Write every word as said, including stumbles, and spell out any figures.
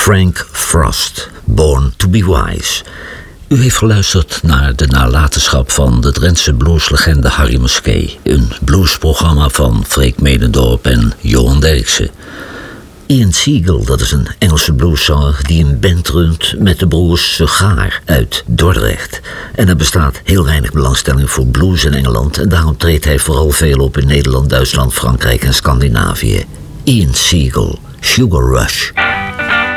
Frank Frost, Born to be Wise. U heeft geluisterd naar de nalatenschap van de Drentse blueslegende Harry Musquet. Een bluesprogramma van Freek Medendorp en Johan Derksen. Ian Siegel, dat is een Engelse blueszanger die een band runt met de broers Segaar uit Dordrecht. En er bestaat heel weinig belangstelling voor blues in Engeland en daarom treedt hij vooral veel op in Nederland, Duitsland, Frankrijk en Scandinavië. Ian Siegel, Sugar Rush.